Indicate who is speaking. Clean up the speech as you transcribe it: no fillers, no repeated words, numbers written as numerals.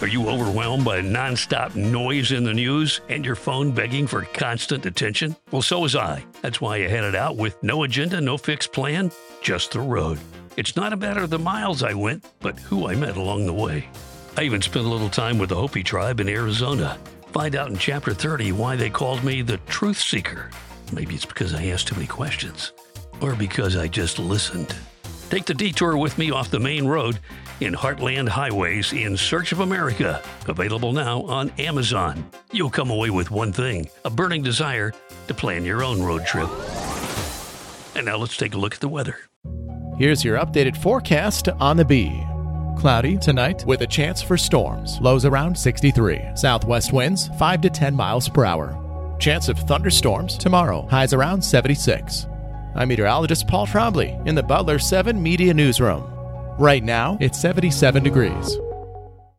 Speaker 1: Are you overwhelmed by nonstop noise in the news and your phone begging for constant attention? Well, so was I. That's why I headed out with no agenda, no fixed plan, just the road. It's not a matter of the miles I went, but who I met along the way. I even spent a little time with the Hopi tribe in Arizona. Find out in Chapter 30 why they called me the Truth Seeker. Maybe it's because I asked too many questions, or because I just listened. Take the detour with me off the main road in Heartland Highways in Search of America. Available now on Amazon. You'll come away with one thing, a burning desire to plan your own road trip. And now let's take a look at the weather.
Speaker 2: Here's your updated forecast on the Bee. Cloudy tonight with a chance for storms. Lows around 63. Southwest winds 5 to 10 miles per hour. Chance of thunderstorms tomorrow. Highs around 76. I'm meteorologist Paul Trombley in the Butler 7 Media Newsroom. Right now, it's 77 degrees.